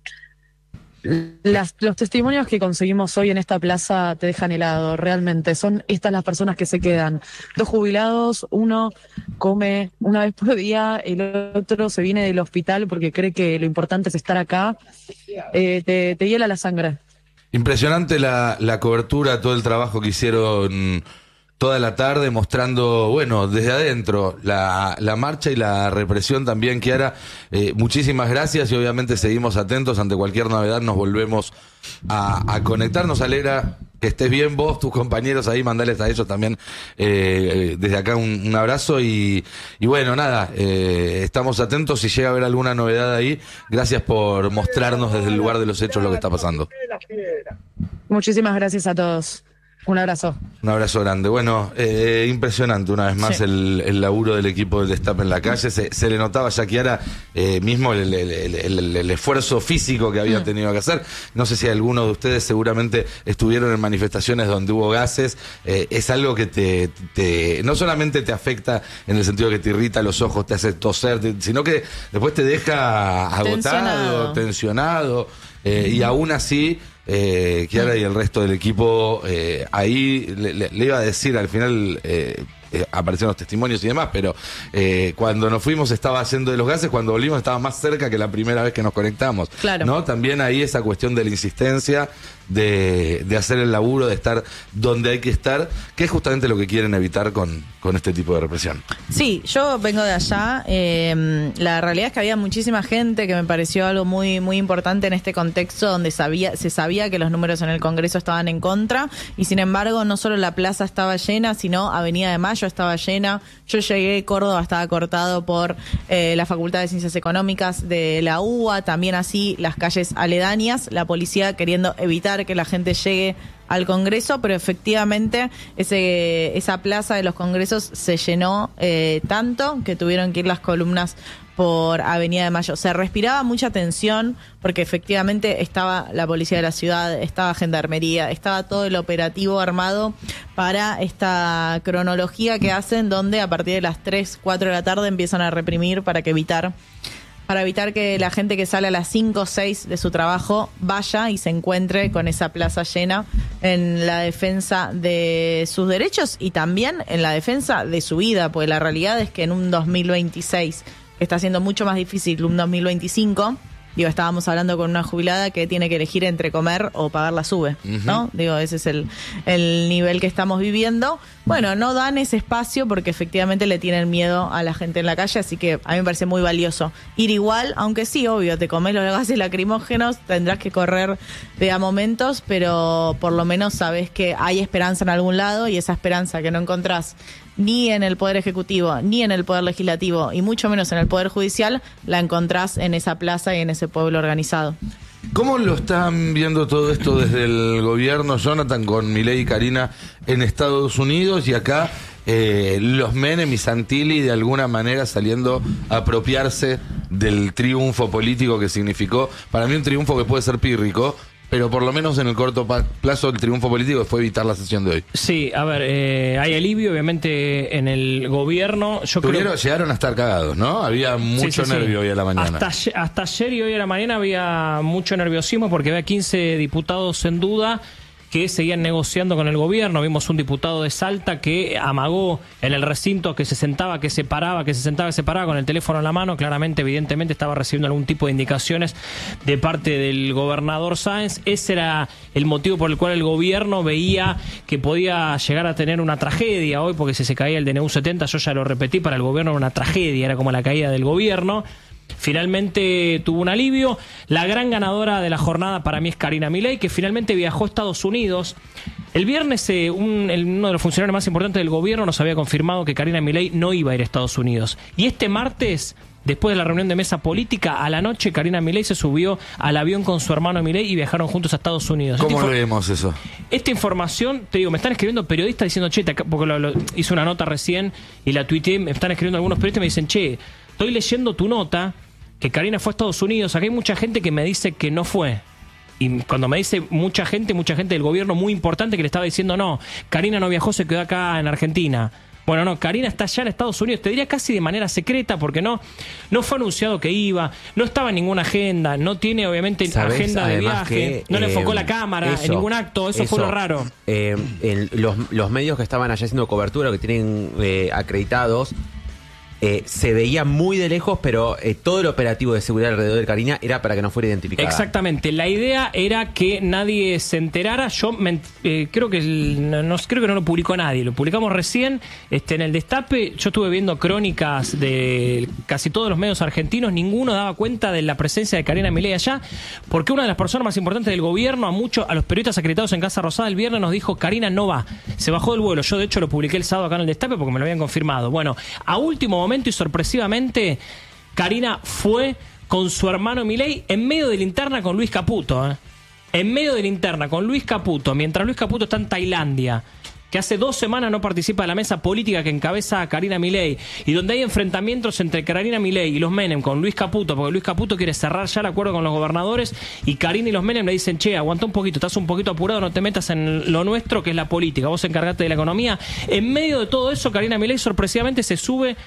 Las, los testimonios que conseguimos hoy en esta plaza te dejan helado, realmente. Son estas las personas que se quedan. Dos jubilados, uno come una vez por día, el otro se viene del hospital porque cree que lo importante es estar acá. Eh, te, te hiela la sangre. Impresionante la, la cobertura, todo el trabajo que hicieron toda la tarde mostrando, bueno, desde adentro, la, la marcha y la represión también, Kiara. Eh, muchísimas gracias y obviamente seguimos atentos ante cualquier novedad, nos volvemos a, a conectar. Nos alegra que estés bien vos, tus compañeros ahí, mandales a ellos también eh, desde acá un, un abrazo y, y bueno, nada, eh, estamos atentos si llega a haber alguna novedad ahí. Gracias por mostrarnos desde el lugar de los hechos lo que está pasando. Muchísimas gracias a todos. Un abrazo. Un abrazo grande. Bueno, eh, impresionante una vez más sí. el, el laburo del equipo del Destape en la calle. Se, se le notaba ya que era eh, mismo el, el, el, el, el esfuerzo físico que había mm. tenido que hacer. No sé si alguno de ustedes seguramente estuvieron en manifestaciones donde hubo gases. Eh, es algo que te, te no solamente te afecta en el sentido que te irrita los ojos, te hace toser, te, sino que después te deja agotado, tensionado, tensionado eh, y aún así... Eh, Kiara y el resto del equipo eh, ahí le, le, le iba a decir al final eh, eh, aparecieron los testimonios y demás, pero eh, cuando nos fuimos estaba haciendo de los gases, cuando volvimos estaba más cerca que la primera vez que nos conectamos. Claro. ¿No? También ahí esa cuestión de la insistencia, de, de hacer el laburo, de estar donde hay que estar, que es justamente lo que quieren evitar con, con este tipo de represión. Sí, yo vengo de allá. Eh, la realidad es que había muchísima gente, que me pareció algo muy muy importante en este contexto donde sabía se sabía que los números en el Congreso estaban en contra, y sin embargo no solo la plaza estaba llena, sino Avenida de Mayo estaba llena. Yo llegué, Córdoba estaba cortado por eh, la Facultad de Ciencias Económicas de la U B A, también así las calles aledañas, la policía queriendo evitar que la gente llegue al Congreso, pero efectivamente ese esa plaza de los Congresos se llenó eh, tanto que tuvieron que ir las columnas por Avenida de Mayo. Se respiraba mucha tensión porque efectivamente estaba la policía de la ciudad, estaba Gendarmería, estaba todo el operativo armado para esta cronología que hacen, donde a partir de las tres, cuatro de la tarde empiezan a reprimir para que evitar para evitar que la gente que sale a las cinco o seis de su trabajo vaya y se encuentre con esa plaza llena en la defensa de sus derechos y también en la defensa de su vida, porque la realidad es que en un dos mil veintiséis está siendo mucho más difícil un dos mil veinticinco. Digo, estábamos hablando con una jubilada que tiene que elegir entre comer o pagar la sube, ¿no? Uh-huh. Digo, ese es el, el nivel que estamos viviendo. Bueno, no dan ese espacio porque efectivamente le tienen miedo a la gente en la calle, así que a mí me parece muy valioso ir igual, aunque sí, obvio, te comes los gases lacrimógenos, tendrás que correr de a momentos, pero por lo menos sabes que hay esperanza en algún lado, y esa esperanza que no encontrás ni en el Poder Ejecutivo, ni en el Poder Legislativo, y mucho menos en el Poder Judicial, la encontrás en esa plaza y en ese pueblo organizado. ¿Cómo lo están viendo todo esto desde el gobierno, Jonathan, con Milei y Karina en Estados Unidos, y acá eh, los Menem y Santilli de alguna manera saliendo a apropiarse del triunfo político que significó, para mí un triunfo que puede ser pírrico, pero por lo menos en el corto plazo el triunfo político fue evitar la sesión de hoy? Sí, a ver, eh, hay alivio obviamente en el gobierno. Yo Tuvieron, creo... Llegaron a estar cagados, ¿no? Había mucho sí, sí, nervio sí. hoy a la mañana. Hasta, hasta ayer y hoy a la mañana había mucho nerviosismo porque había quince diputados en duda que seguían negociando con el gobierno. Vimos un diputado de Salta que amagó en el recinto, que se sentaba, que se paraba, que se sentaba, que se paraba con el teléfono en la mano. Claramente, evidentemente, estaba recibiendo algún tipo de indicaciones de parte del gobernador Sáenz. Ese era el motivo por el cual el gobierno veía que podía llegar a tener una tragedia hoy, porque si se caía el D N U setenta, yo ya lo repetí, para el gobierno era una tragedia, era como la caída del gobierno. Finalmente tuvo un alivio. La gran ganadora de la jornada para mí es Karina Milei, que finalmente viajó a Estados Unidos. El viernes eh, un, el, uno de los funcionarios más importantes del gobierno nos había confirmado que Karina Milei no iba a ir a Estados Unidos. Y este martes, después de la reunión de mesa política, a la noche Karina Milei se subió al avión con su hermano Milei y viajaron juntos a Estados Unidos. ¿Cómo Esta leemos eso? Esta información, te digo, me están escribiendo periodistas diciendo, che, porque lo, lo, hice una nota recién y la tuiteé, me están escribiendo algunos periodistas y me dicen, che, estoy leyendo tu nota, que Karina fue a Estados Unidos. Acá hay mucha gente que me dice que no fue. Y cuando me dice mucha gente, mucha gente del gobierno muy importante que le estaba diciendo, no, Karina no viajó, se quedó acá en Argentina. Bueno, no, Karina está allá en Estados Unidos, te diría casi de manera secreta, porque no, no fue anunciado que iba, no estaba en ninguna agenda, no tiene obviamente agenda de viaje, que, no le eh, enfocó la cámara eso, en ningún acto, eso, eso fue lo raro. Eh, el, los, los medios que estaban allá haciendo cobertura, que tienen eh, acreditados, Eh, se veía muy de lejos, pero eh, todo el operativo de seguridad alrededor de Karina era para que no fuera identificada. Exactamente, la idea era que nadie se enterara. Yo me, eh, creo que el, no, creo que no lo publicó nadie, lo publicamos recién este, en el Destape. Yo estuve viendo crónicas de casi todos los medios argentinos, ninguno daba cuenta de la presencia de Karina Milei allá, porque una de las personas más importantes del gobierno, a muchos, a los periodistas acreditados en Casa Rosada el viernes, nos dijo: Karina no va, se bajó del vuelo. Yo de hecho lo publiqué el sábado acá en el Destape porque me lo habían confirmado. Bueno, a último momento y sorpresivamente, Karina fue con su hermano Milei en medio de la interna con Luis Caputo, ¿eh? En medio de la interna con Luis Caputo, mientras Luis Caputo está en Tailandia, que hace dos semanas no participa de la mesa política que encabeza a Karina Milei, y donde hay enfrentamientos entre Karina Milei y los Menem con Luis Caputo, porque Luis Caputo quiere cerrar ya el acuerdo con los gobernadores, y Karina y los Menem le dicen: che, aguanta un poquito, estás un poquito apurado, no te metas en lo nuestro, que es la política, vos encargate de la economía. En medio de todo eso, Karina Milei sorpresivamente se sube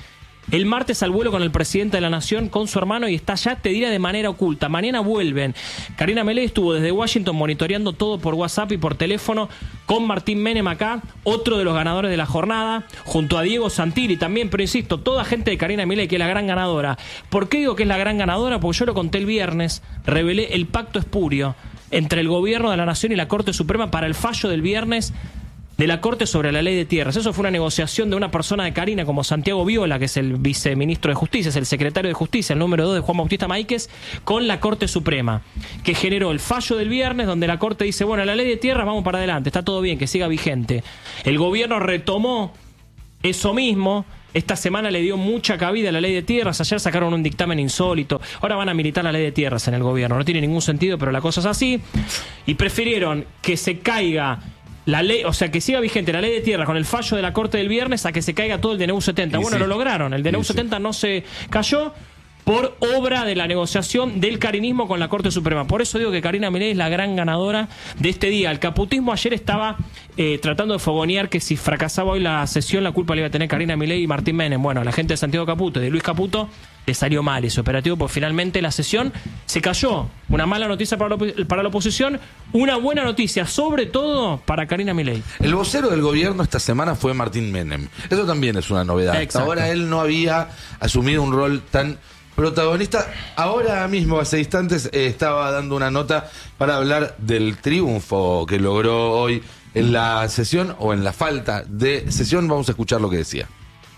el martes al vuelo con el presidente de la Nación, con su hermano, y está ya, te diré, de manera oculta. Mañana vuelven. Karina Milei estuvo desde Washington monitoreando todo por WhatsApp y por teléfono con Martín Menem acá, otro de los ganadores de la jornada, junto a Diego Santilli también, pero insisto, toda gente de Karina Milei, que es la gran ganadora. ¿Por qué digo que es la gran ganadora? Porque yo lo conté el viernes, revelé el pacto espurio entre el gobierno de la Nación y la Corte Suprema para el fallo del viernes de la Corte sobre la ley de tierras. Eso fue una negociación de una persona de Karina como Santiago Viola, que es el viceministro de Justicia, es el secretario de Justicia, el número dos de Juan Bautista Máiquez, con la Corte Suprema, que generó el fallo del viernes donde la Corte dice, bueno, la ley de tierras vamos para adelante, está todo bien, que siga vigente. El gobierno retomó eso mismo. Esta semana le dio mucha cabida a la ley de tierras. Ayer sacaron un dictamen insólito. Ahora van a militar la ley de tierras en el gobierno. No tiene ningún sentido, pero la cosa es así. Y prefirieron que se caiga la ley, o sea, que siga vigente la ley de tierras con el fallo de la Corte del viernes a que se caiga todo el D N U setenta. Y bueno, sí. lo lograron. El D N U Y sí. setenta no se cayó por obra de la negociación del carinismo con la Corte Suprema. Por eso digo que Karina Milei es la gran ganadora de este día. El caputismo ayer estaba eh, tratando de fogonear que si fracasaba hoy la sesión, la culpa le iba a tener Karina Milei y Martín Menem. Bueno, la gente de Santiago Caputo y de Luis Caputo le salió mal ese operativo, porque finalmente la sesión se cayó. Una mala noticia para la, para la oposición, una buena noticia, sobre todo para Karina Milei. El vocero del gobierno esta semana fue Martín Menem. Eso también es una novedad. Hasta Exacto. ahora él no había asumido un rol tan protagonista. Ahora mismo, hace instantes, eh, estaba dando una nota para hablar del triunfo que logró hoy en la sesión, o en la falta de sesión. Vamos a escuchar lo que decía.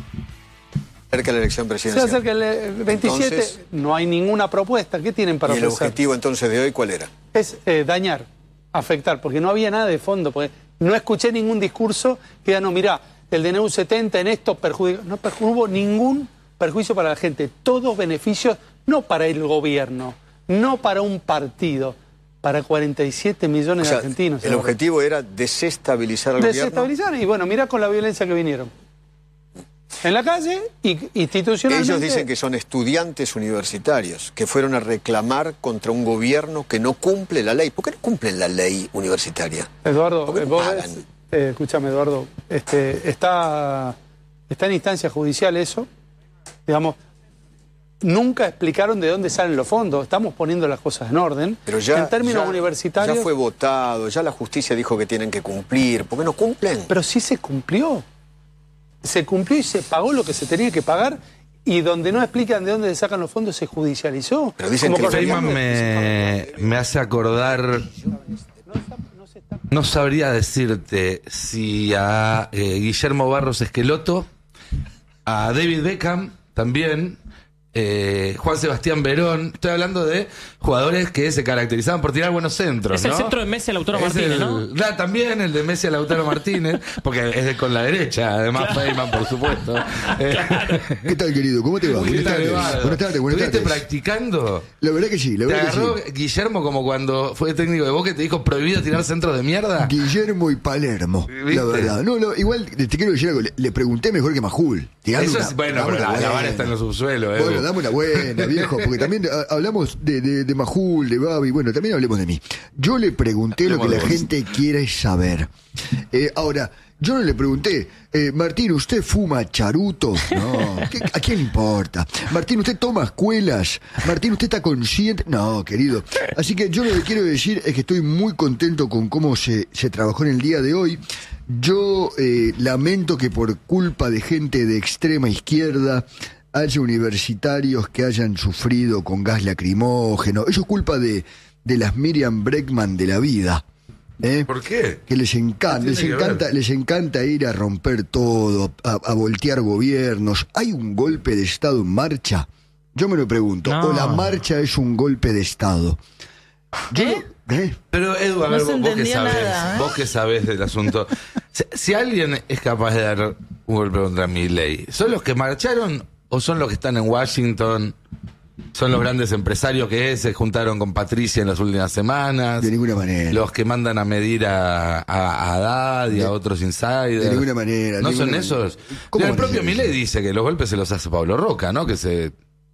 Cerca de la elección presidencial. Se acerca el veintisiete, Entonces, no hay ninguna propuesta. ¿Qué tienen para ¿y el ofrecer? objetivo entonces de hoy cuál era? Es eh, dañar, afectar, porque no había nada de fondo. Porque no escuché ningún discurso que diga, no, mirá, el D N U setenta en esto perjudica. No, perju- no hubo ningún perjuicio para la gente. Todos beneficios, no para el gobierno, no para un partido, para cuarenta y siete millones O sea, de argentinos. el objetivo era desestabilizar al gobierno. Desestabilizar, y bueno, mirá con la violencia que vinieron. En la calle y institucionalmente. Ellos dicen que son estudiantes universitarios que fueron a reclamar contra un gobierno que no cumple la ley. ¿Por qué no cumplen la ley universitaria? Eduardo, ¿Por qué no vos pagan? ves, eh, escúchame, Eduardo, este, está, está en instancia judicial eso. Digamos, nunca explicaron de dónde salen los fondos. Estamos poniendo las cosas en orden. Pero ya, en términos ya- universitarios. ya fue votado, ya la justicia dijo que tienen que cumplir. ¿Por qué no cumplen? Pero sí se cumplió. Se cumplió y se pagó lo que se tenía que pagar, y donde no explican de dónde se sacan los fondos se judicializó. Pero dicen Como que el Feynman gobierno- me, me hace acordar. No sabría decirte si a eh, Guillermo Barros Esqueloto, a David Beckham también, eh, Juan Sebastián Verón. Estoy hablando de jugadores que se caracterizaban por tirar buenos centros. Es el ¿no? centro de Messi a Lautaro Es Martínez, el- ¿no? Claro, también el de Messi a Lautaro Martínez, porque es de- con la derecha, además, Feynman, por supuesto. Eh, ¿Qué tal, querido? ¿Cómo te va? Muy Buenas tardes. elevado. Buenas tardes, buenas ¿Estuviste tardes. practicando? La verdad que sí, la ¿Te verdad que agarró sí. Guillermo como cuando fue técnico de Boca y te dijo prohibido tirar centros de mierda? Guillermo y Palermo, ¿Viste? la verdad. No, no, igual te quiero decir algo. Le, le pregunté mejor que Majul. Tirame Eso una- es, bueno, dame pero una la, la vara buena. está en los subsuelos, eh. Bueno, dame una buena, viejo, porque también a- hablamos de, de, de Majul, de Babi, bueno, también hablemos de mí. Yo le pregunté lo que Hablemos la de vos. gente quiere saber. Eh, ahora, yo no le pregunté, eh, Martín, ¿usted fuma charuto? No, ¿qué- ¿a quién le importa? Martín, ¿usted toma escuelas? Martín, ¿usted está consciente? No, querido. Así que yo lo que quiero decir es que estoy muy contento con cómo se, se trabajó en el día de hoy. Yo eh, lamento que por culpa de gente de extrema izquierda haya universitarios que hayan sufrido con gas lacrimógeno. Eso es culpa de, de las Miriam Breckman de la vida. ¿eh? ¿Por qué? Que les encanta, ¿Qué les tiene que encanta, ver? les encanta ir a romper todo, a, a voltear gobiernos. ¿Hay un golpe de Estado en marcha? Yo me lo pregunto. No. ¿O la marcha es un golpe de Estado? Yo ¿Eh? lo- ¿eh? Pero Edu, a No ver, se vos, vos que entendía sabés, nada, ¿eh? vos que sabés del asunto. Si, si alguien es capaz de dar un golpe contra Milei, ¿son los que marcharon o son los que están en Washington? ¿Son los grandes empresarios que se juntaron con Patricia en las últimas semanas? De ninguna manera. Los que mandan a medir a, a, a Haddad y a otros insiders. de ninguna manera, de ¿No ninguna son manera. esos? ¿Cómo El van a propio ser Milei esos? dice que los golpes se los hace Pablo Roca, ¿no? Que se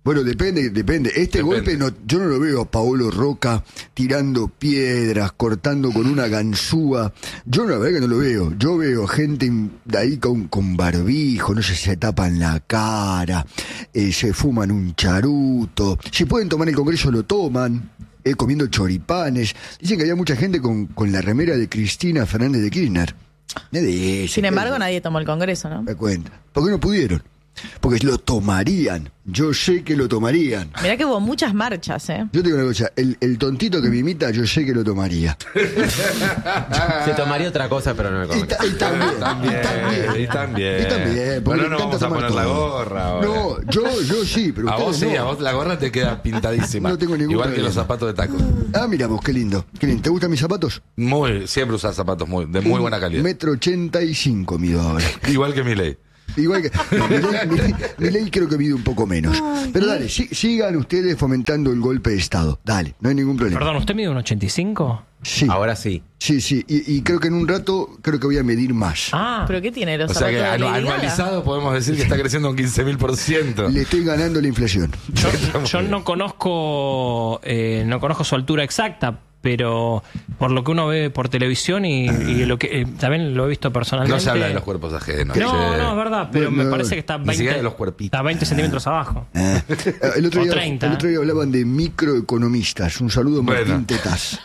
Bueno, depende, depende. Este Depende. golpe no, yo no lo veo a Paolo Roca tirando piedras, cortando con una ganzúa. Yo la verdad que no lo veo. Yo veo gente de ahí con, con barbijo, no sé si se tapan la cara, eh, se fuman un charuto. Si pueden tomar el Congreso, lo toman. Eh, comiendo choripanes. Dicen que había mucha gente con, con la remera de Cristina Fernández de Kirchner. De ese, Sin embargo, de- nadie tomó el Congreso, ¿no? me cuenta. ¿Por qué no pudieron? Porque lo tomarían. Yo sé que lo tomarían. Mirá que hubo muchas marchas, ¿eh? Yo te digo una cosa, el, el tontito que me imita, yo sé que lo tomaría. Se tomaría otra cosa, pero no me Y, ta- y también, y también. Y también. Y también, porque Bueno, le no encanta vamos a tomar poner la todo. gorra ahora. No, yo, yo sí, pero A vos ustedes sí, no. a vos la gorra te queda pintadísima. No tengo ningún Igual que problema. los zapatos de taco. Ah, mira vos, qué lindo. Qué lindo. ¿Te gustan mis zapatos? Muy, siempre usas zapatos muy, de muy buena calidad. Metro ochenta y cinco mido ahora. Igual que mi ley. Igual que. No, mi, ley, mi ley- mi ley creo que mide un poco menos. Pero dale, sí- sigan ustedes fomentando el golpe de Estado. Dale, no hay ningún problema. Perdón, ¿usted mide un ochenta y cinco? Sí. Ahora sí. Sí, sí. Y, y creo que en un rato creo que voy a medir más. Ah, ¿Pero qué tiene los O sea que zapatos de anu- Lady Gaga? anualizado podemos decir que está creciendo un quince mil por ciento. Le estoy ganando la inflación. yo, yo no conozco eh, no conozco su altura exacta, pero por lo que uno ve por televisión y, y lo que eh, también lo he visto personalmente. No se habla de los cuerpos ajenos. No, che. no, es verdad, pero No, me no. parece que está Ni siquiera veinte, de los cuerpitos. está veinte centímetros abajo. Ah, el, otro O día, treinta, el otro día hablaban de microeconomistas. Un saludo, Martín Bueno. Tetaz.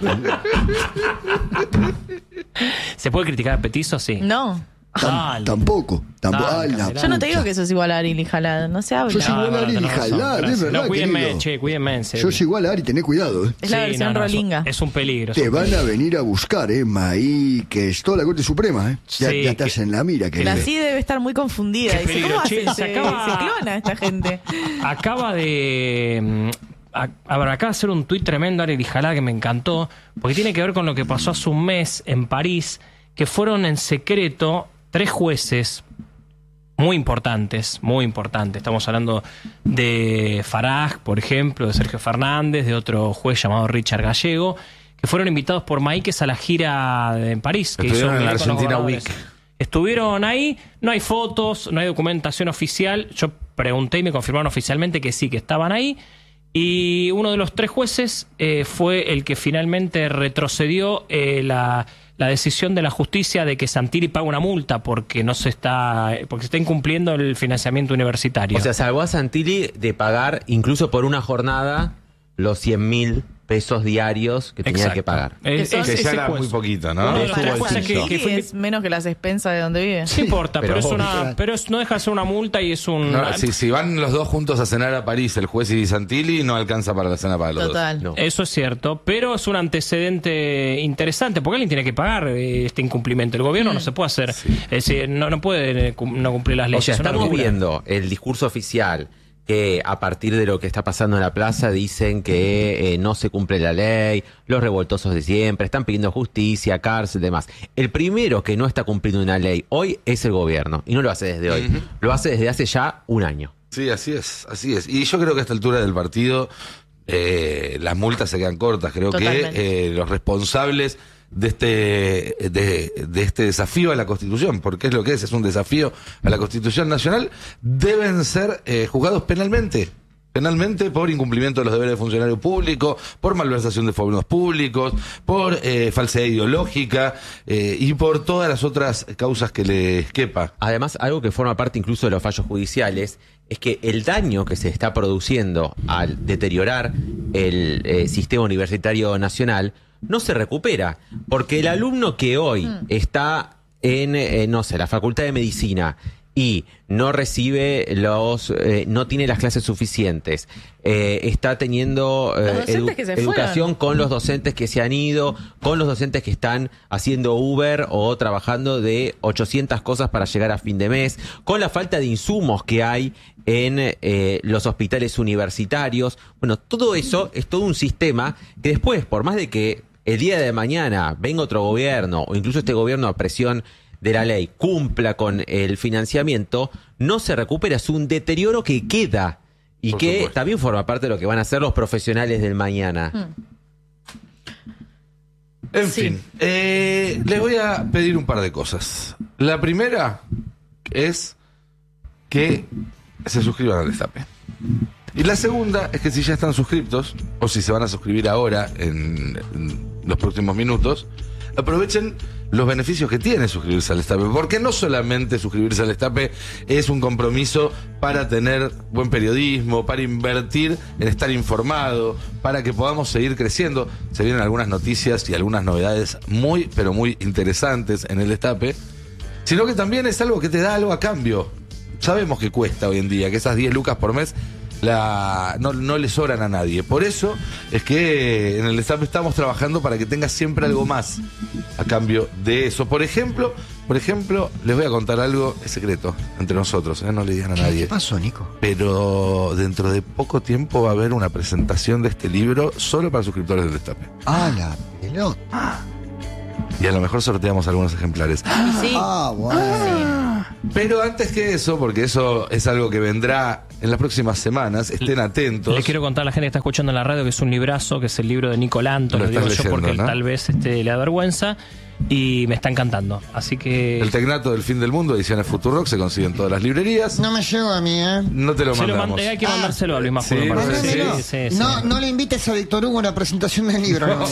¿Se puede criticar a Petizo? Sí. No. Tam- Dale. tampoco. tampoco Dale, Ay, la Camerata. Yo no te pucha. digo que sos igual a Ari Jalad, no se habla. Sos igual a bueno, Ari tenés razón, Jalad, gracias. es verdad, No, cuídenme, querido. che, cuídenme, en serio. Sos igual a Ari, tenés cuidado. ¿eh? Es la Sí, versión no, no, rolinga. Es un peligro. es Te un van peligro. a venir a buscar, ¿eh? Maí, que es toda la Corte Suprema, ¿eh? Ya, Sí, ya estás que- en la mira, Que la querido. C I debe estar muy confundida. Qué Dice, peligro, ¿cómo che, hace? se Se, acaba- se clona esta gente. Acaba de. mm, A, a ver, acaba de hacer un tuit tremendo, Ari Jalá, que me encantó, porque tiene que ver con lo que pasó hace un mes en París, que fueron en secreto tres jueces muy importantes, muy importantes. Estamos hablando de Farag, por ejemplo, de Sergio Fernández, de otro juez llamado Richard Gallego, que fueron invitados por Maíquez a la gira en París. Que Estuvieron hizo en la Milei con los Argentina gobernadores. Week. Estuvieron ahí, no hay fotos, no hay documentación oficial. Yo pregunté y me confirmaron oficialmente que sí, que estaban ahí. Y uno de los tres jueces eh, fue el que finalmente retrocedió eh, la, la decisión de la justicia de que Santilli pague una multa porque no se está, porque se está incumpliendo el financiamiento universitario. O sea, salvó a Santilli de pagar, incluso por una jornada, los cien mil pesos diarios que tenía Exacto. que pagar. Eh, Que son- ese- Que ya ese era juez. muy poquito, Uno ¿no? de los Su tres jueces que, bolsillo. que Sí, fue es menos que las expensas de donde vive. No importa, pero, pero es una, obvio. pero es- no deja de ser una multa y es un. No, si, si van los dos juntos a cenar a París, el juez y Santilli, no alcanza para la cena para los Total. No. Eso es cierto, pero es un antecedente interesante porque alguien tiene que pagar eh, este incumplimiento. El gobierno no se puede hacer, es decir, no, no puede eh, cum- no cumplir las O leyes. sea, Es una estamos locura. viendo el discurso oficial que a partir de lo que está pasando en la plaza dicen que eh, no se cumple la ley, los revoltosos de siempre, están pidiendo justicia, cárcel, demás. El primero que no está cumpliendo una ley hoy es el gobierno, y no lo hace desde hoy, lo hace desde hace ya un año. Sí, así es, así es. Y yo creo que a esta altura del partido eh, las multas se quedan cortas. Creo Totalmente. que eh, los responsables de este de, de este desafío a la Constitución, porque es lo que es, es un desafío a la Constitución Nacional, deben ser eh, juzgados penalmente. Penalmente por incumplimiento de los deberes de funcionario público, por malversación de fondos públicos, por eh, falsedad ideológica eh, y por todas las otras causas que les quepa. Además, algo que forma parte incluso de los fallos judiciales es que el daño que se está produciendo al deteriorar el eh, sistema universitario nacional no se recupera, porque el alumno que hoy está en, eh, no sé, la Facultad de Medicina y no recibe los, eh, no tiene las clases suficientes, eh, está teniendo eh, Los docentes que se educación fueron. con los docentes que se han ido, con los docentes que están haciendo Uber o trabajando de ochocientas cosas para llegar a fin de mes, con la falta de insumos que hay en eh, los hospitales universitarios. Bueno, todo eso es todo un sistema que después, por más de que el día de mañana venga otro gobierno o incluso este gobierno a presión de la ley cumpla con el financiamiento, no se recupera, es un deterioro que queda y Por que supuesto. también forma parte de lo que van a hacer los profesionales del mañana. En Sí. fin, eh, les voy a pedir un par de cosas. La primera es que se suscriban al Destape. Y la segunda es que si ya están suscriptos, o si se van a suscribir ahora en, en los próximos minutos, aprovechen los beneficios que tiene suscribirse al Destape, porque no solamente suscribirse al Destape es un compromiso para tener buen periodismo, para invertir en estar informado, para que podamos seguir creciendo. Se vienen algunas noticias y algunas novedades muy, pero muy interesantes en el Destape, sino que también es algo que te da algo a cambio. Sabemos que cuesta hoy en día, que esas diez lucas por mes La, no, no le sobran a nadie. Por eso es que en el Destape estamos trabajando para que tengas siempre algo más a cambio de eso. Por ejemplo, por ejemplo, les voy a contar algo, es secreto entre nosotros, ¿eh? No le digan a nadie. ¿Qué pasó, Nico? Pero dentro de poco tiempo va a haber una presentación de este libro solo para suscriptores del Destape. Ah, la pelota. Y a lo mejor sorteamos algunos ejemplares. Sí. Ah, bueno. Pero antes que eso, porque eso es algo que vendrá en las próximas semanas, estén atentos. Les quiero contar a la gente que está escuchando en la radio que es un librazo, que es el libro de Nico Lanto, lo, Lo digo estás yo leyendo, porque ¿no? tal vez este, le da vergüenza y me está encantando. Así que... El Tecnato del Fin del Mundo, ediciones Futurock, se consigue en todas las librerías. No me llegó a mí, ¿eh? No te lo Se lo mandamos. mandé, hay que mandárselo a Luis Majuro. Sí, parece. sí, Mándamelo. Sí, sí, sí. No, no le invites a Víctor Hugo a la presentación del libro. ¿No?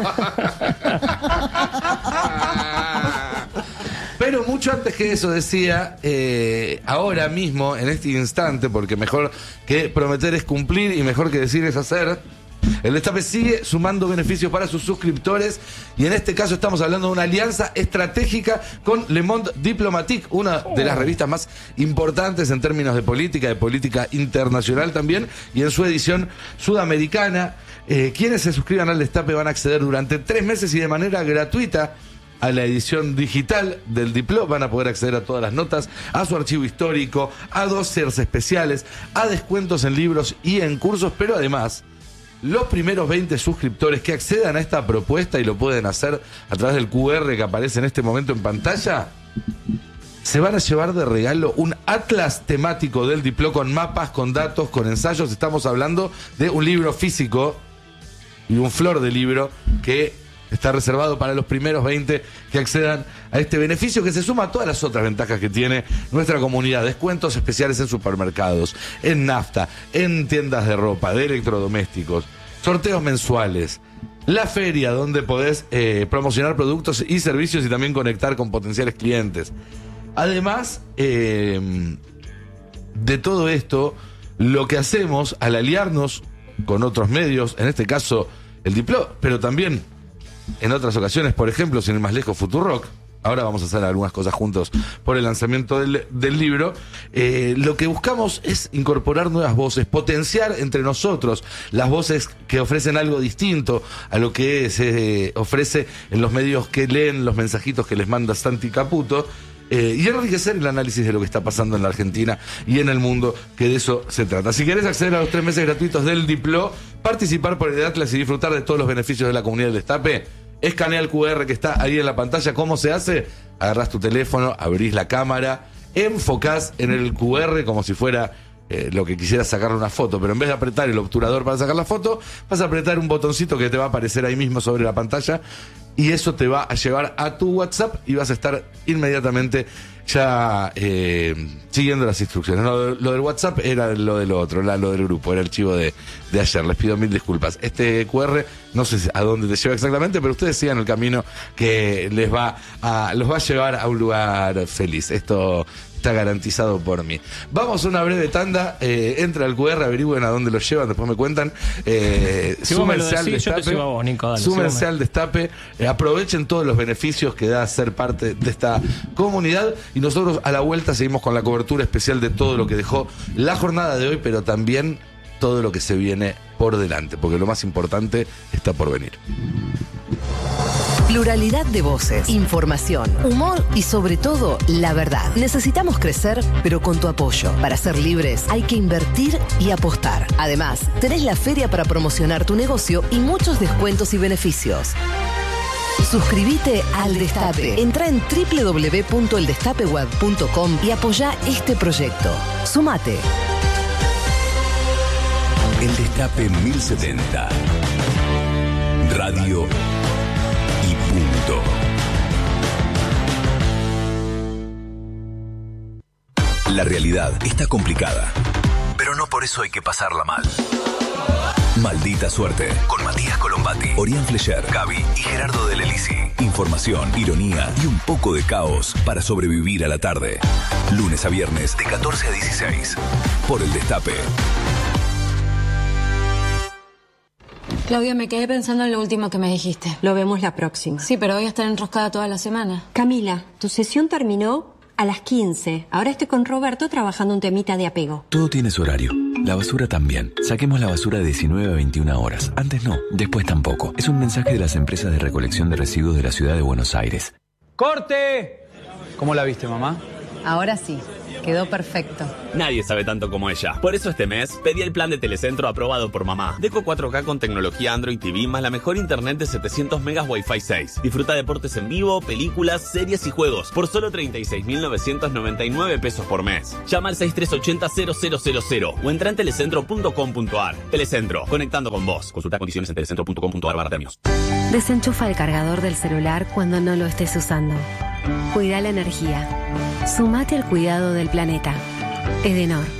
Pero mucho antes que eso decía, eh, ahora mismo, en este instante, porque mejor que prometer es cumplir y mejor que decir es hacer, el Destape sigue sumando beneficios para sus suscriptores y en este caso estamos hablando de una alianza estratégica con Le Monde Diplomatique, una de las revistas más importantes en términos de política, de política internacional también, y en su edición sudamericana. Eh, quienes se suscriban al Destape van a acceder durante tres meses y de manera gratuita a la edición digital del Diplo, van a poder acceder a todas las notas, a su archivo histórico, a dossiers especiales, a descuentos en libros y en cursos, pero además, los primeros veinte suscriptores que accedan a esta propuesta, y lo pueden hacer a través del Q R que aparece en este momento en pantalla, se van a llevar de regalo un atlas temático del Diplo con mapas, con datos, con ensayos. Estamos hablando de un libro físico y un flor de libro que está reservado para los primeros veinte que accedan a este beneficio, que se suma a todas las otras ventajas que tiene nuestra comunidad. Descuentos especiales en supermercados, en nafta, en tiendas de ropa, de electrodomésticos, sorteos mensuales, la feria donde podés eh, promocionar productos y servicios y también conectar con potenciales clientes. Además, eh, de todo esto, lo que hacemos al aliarnos con otros medios, en este caso el Diplo, pero también en otras ocasiones, por ejemplo, sin ir más lejos, Futurock. Ahora vamos a hacer algunas cosas juntos por el lanzamiento del, del libro. Eh, lo que buscamos es incorporar nuevas voces, potenciar entre nosotros las voces que ofrecen algo distinto a lo que se ofrece en los medios que leen los mensajitos que les manda Santi Caputo. Eh, y enriquecer el análisis de lo que está pasando en la Argentina y en el mundo, que de eso se trata. Si querés acceder a los tres meses gratuitos del Diplo, participar por el Atlas y disfrutar de todos los beneficios de la comunidad del Destape, escanea el Q R que está ahí en la pantalla. ¿Cómo se hace? Agarrás tu teléfono, abrís la cámara, enfocás en el Q R como si fuera eh, lo que quisieras sacarle una foto, pero en vez de apretar el obturador para sacar la foto, vas a apretar un botoncito que te va a aparecer ahí mismo sobre la pantalla, y eso te va a llevar a tu WhatsApp y vas a estar inmediatamente ya eh, siguiendo las instrucciones. No, lo del WhatsApp era lo del otro, era lo del grupo, era el archivo de, de ayer. Les pido mil disculpas. Este Q R no sé a dónde te lleva exactamente, pero ustedes sigan el camino que les va a, los va a llevar a un lugar feliz. Esto está garantizado por mí. Vamos a una breve tanda. Eh, entra al Q R, averigüen a dónde lo llevan, después me cuentan. Eh, si vos me lo súmense al decís, yo te Destape. sigo a vos, Nico, dale, Súmense sígueme. al Destape. Eh, aprovechen todos los beneficios que da ser parte de esta comunidad. Y nosotros a la vuelta seguimos con la cobertura especial de todo lo que dejó la jornada de hoy, pero también todo lo que se viene por delante, porque lo más importante está por venir. Pluralidad de voces, información, humor y sobre todo la verdad. Necesitamos crecer, pero con tu apoyo. Para ser libres hay que invertir y apostar. Además, tenés la feria para promocionar tu negocio y muchos descuentos y beneficios. Suscríbete al Destape. Entra en doble u doble u doble u punto el destape web punto com y apoya este proyecto. Sumate. El Destape mil setenta. Radio y punto. La realidad está complicada, pero no no por eso hay que pasarla mal. Maldita suerte, con Matías Colombati, Orián Flecher, Gaby y Gerardo Del Elisi. Información, ironía y un poco de caos para sobrevivir a la tarde. Lunes a viernes de catorce a dieciséis. Por El Destape. Claudia, me quedé pensando en lo último que me dijiste. Lo vemos la próxima. Sí, pero voy a estar enroscada toda la semana. Camila, tu sesión terminó a las quince. Ahora estoy con Roberto trabajando un temita de apego. Todo tiene su horario. La basura también. Saquemos la basura de diecinueve a veintiuna horas. Antes no, después tampoco. Es un mensaje de las empresas de recolección de residuos de la ciudad de Buenos Aires. ¡Corte! ¿Cómo la viste, mamá? Ahora sí, quedó perfecto. Nadie sabe tanto como ella. Por eso este mes pedí el plan de Telecentro aprobado por mamá. Deco cuatro K con tecnología Android T V más la mejor internet de setecientos megas Wi-Fi seis. Disfruta deportes en vivo, películas, series y juegos por solo treinta y seis mil novecientos noventa y nueve pesos por mes. Llama al seis tres ocho cero cero cero cero o entra en telecentro punto com punto a r. Telecentro, conectando con vos. Consulta condiciones en telecentro punto com punto a r barra términos. Desenchufa el cargador del celular cuando no lo estés usando. Cuida la energía. Sumate al cuidado del planeta. Edenor.